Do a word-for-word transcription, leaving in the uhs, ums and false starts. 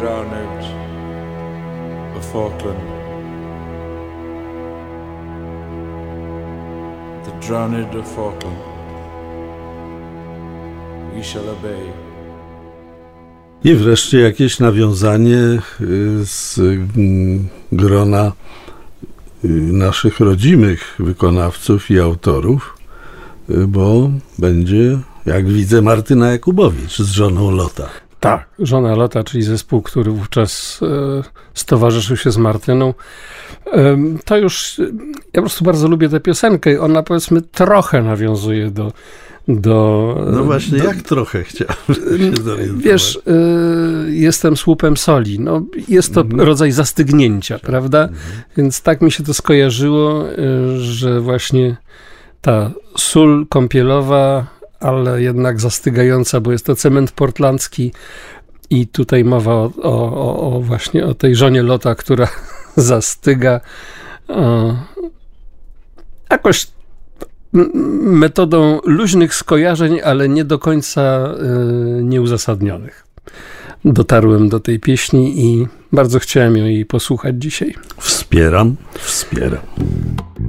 Drowned of Falkland, the drowned of Falkland, we shall obey. I wreszcie jakieś nawiązanie z grona naszych rodzimych wykonawców i autorów, bo będzie, jak widzę, Martyna Jakubowicz z żoną Lota. Tak, żona Lota, czyli zespół, który wówczas e, stowarzyszył się z Martyną. E, to już, ja po prostu bardzo lubię tę piosenkę. Ona, powiedzmy, trochę nawiązuje do... do no właśnie, do, jak trochę chciałem się zorientować. Wiesz, e, jestem słupem soli. No, jest to mm. rodzaj zastygnięcia, prawda? Mm. Więc tak mi się to skojarzyło, e, że właśnie ta sól kąpielowa, ale jednak zastygająca, bo jest to cement portlandzki i tutaj mowa o, o, o właśnie o tej żonie Lota, która zastyga o, jakoś metodą luźnych skojarzeń, ale nie do końca y, nieuzasadnionych. Dotarłem do tej pieśni i bardzo chciałem jej posłuchać dzisiaj. Wspieram, wspieram.